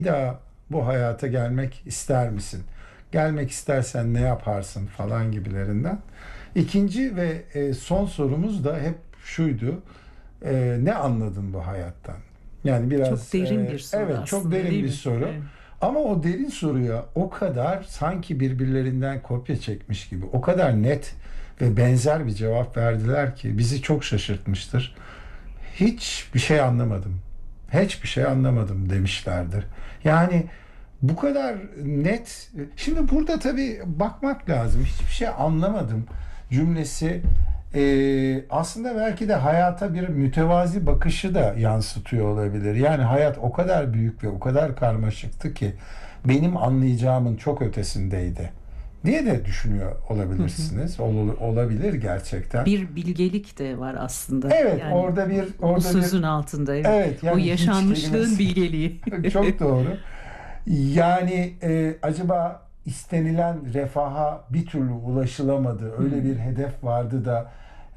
Bir daha bu hayata gelmek ister misin? Gelmek istersen ne yaparsın falan gibilerinden. İkinci ve son sorumuz da hep şuydu. Ne anladın bu hayattan? Yani Çok biraz derin bir soru evet, çok aslında, derin değil bir mi? soru. Evet. Ama o derin soruya o kadar sanki birbirlerinden kopya çekmiş gibi, o kadar net ve benzer bir cevap verdiler ki bizi çok şaşırtmıştır. Hiçbir şey anlamadım. Hiçbir şey anlamadım demişlerdir. Yani bu kadar net. Şimdi burada tabii bakmak lazım. Hiçbir şey anlamadım cümlesi aslında belki de hayata bir mütevazi bakışı da yansıtıyor olabilir. Yani hayat o kadar büyük ve o kadar karmaşıktı ki benim anlayacağımın çok ötesindeydi diye de düşünüyor Hı hı. olabilirsiniz. Olabilir gerçekten. Bir bilgelik de var aslında. Evet, Yani bu orada bir sözün altında, evet. evet, O yani hiç yaşanmışlığın kelimesi bilgeliği. çok doğru. Yani acaba istenilen refaha bir türlü ulaşılamadı. Öyle bir Hmm. hedef vardı da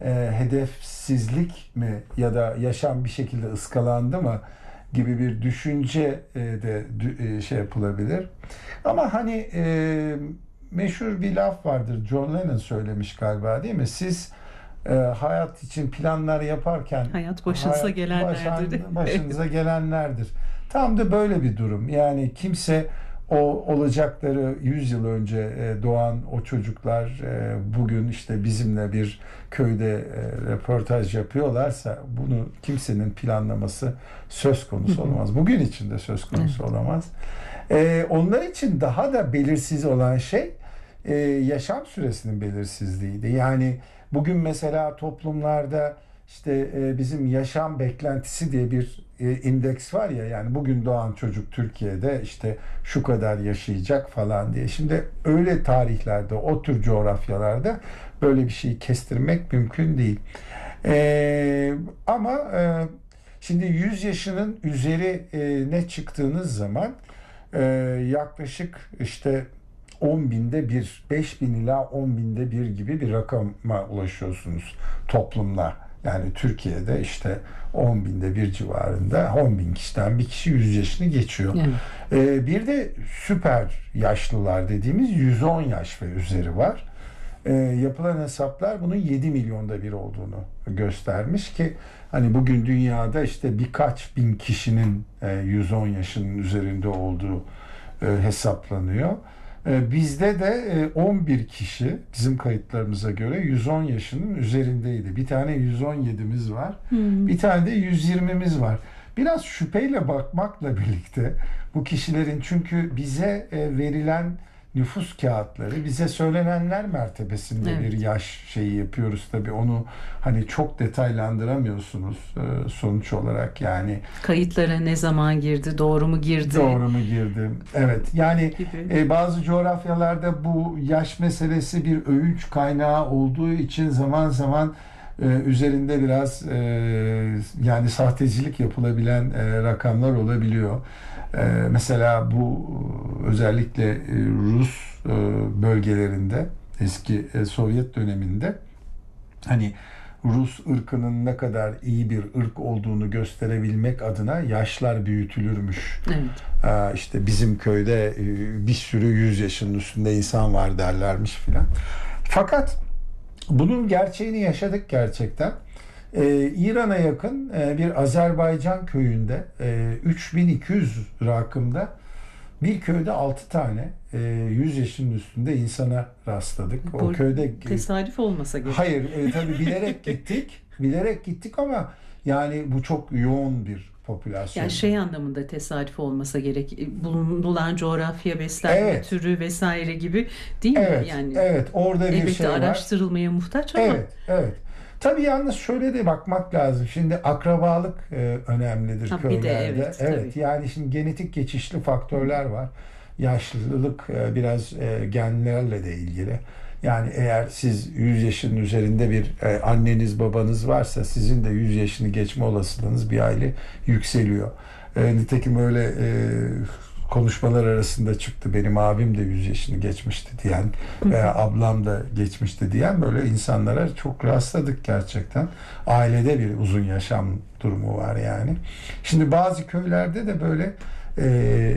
hedefsizlik mi ya da yaşam bir şekilde ıskalandı mı gibi bir düşünce şey yapılabilir. Ama hani meşhur bir laf vardır. John Lennon söylemiş galiba, değil mi? Siz hayat için planlar yaparken Hayat başınıza hayat gelenlerdir. başınıza gelenlerdir. Tam da böyle bir durum. Yani kimse o olacakları 100 yıl önce doğan o çocuklar bugün işte bizimle bir köyde röportaj yapıyorlarsa bunu kimsenin planlaması söz Hı konusu hı. olamaz. Bugün için de söz konusu Evet. olamaz. Onlar için daha da belirsiz olan şey yaşam süresinin belirsizliğiydi. Yani bugün mesela toplumlarda işte bizim yaşam beklentisi diye bir indeks var ya, yani bugün doğan çocuk Türkiye'de işte şu kadar yaşayacak falan diye. Şimdi öyle tarihlerde, o tür coğrafyalarda böyle bir şeyi kestirmek mümkün değil. Ama şimdi 100 yaşının üzeri ne çıktığınız zaman e, yaklaşık işte 10 binde bir, 5 bin ila 10 binde bir gibi bir rakama ulaşıyorsunuz toplumla. Yani Türkiye'de işte 10 binde bir civarında, 10 bin kişiden bir kişi 100 yaşını geçiyor. Evet. Bir de süper yaşlılar dediğimiz 110 yaş ve üzeri var. Yapılan hesaplar bunun 7 milyonda bir olduğunu göstermiş ki hani bugün dünyada işte birkaç bin kişinin 110 yaşının üzerinde olduğu hesaplanıyor. Bizde de 11 kişi bizim kayıtlarımıza göre 110 yaşının üzerindeydi. Bir tane 117'miz var. Hmm. Bir tane de 120'miz var. Biraz şüpheyle bakmakla birlikte bu kişilerin, çünkü bize verilen nüfus kağıtları, bize söylenenler mertebesinde bir Evet. yaş şeyi yapıyoruz tabii, onu hani çok detaylandıramıyorsunuz sonuç olarak, yani Kayıtlara ne zaman girdi, doğru mu girdi doğru mu girdim? Evet, yani gibi. bazı coğrafyalarda bu yaş meselesi bir övünç kaynağı olduğu için zaman zaman üzerinde biraz yani sahtecilik yapılabilen rakamlar olabiliyor. Mesela bu özellikle Rus bölgelerinde, eski Sovyet döneminde, hani Rus ırkının ne kadar iyi bir ırk olduğunu gösterebilmek adına yaşlar büyütülürmüş. Evet. İşte bizim köyde bir sürü 100 yaşının üstünde insan var derlermiş filan. Fakat bunun gerçeğini yaşadık gerçekten. İran'a yakın bir Azerbaycan köyünde 3200 rakımda bir köyde 6 tane 100 yaşının üstünde insana rastladık. O Bu köyde tesadüf olmasa gerek. hayır, tabii bilerek gittik. Bilerek gittik ama yani bu çok yoğun bir Yani popülasyon. şey anlamında tesadüf olmasa gerek. Bulunan coğrafya, beslenme Evet, türü vesaire gibi, değil mi? evet, Yani evet. Orada bir elbette şey var. araştırılmaya muhtaç ama Evet, evet. Tabii yalnız şöyle de bakmak lazım. Şimdi akrabalık önemlidir ha, bir de köylerde. evet, Evet, tabii. yani şimdi genetik geçişli Hı hı. faktörler var. Yaşlılık biraz genlerle de ilgili. Yani eğer siz 100 yaşının üzerinde bir anneniz babanız varsa sizin de 100 yaşını geçme olasılığınız bir aile yükseliyor. Nitekim öyle konuşmalar arasında çıktı. Benim abim de 100 yaşını geçmişti diyen Hı veya hı. ablam da geçmişti diyen böyle insanlara çok rastladık gerçekten. Ailede bir uzun yaşam durumu var yani. Şimdi bazı köylerde de böyle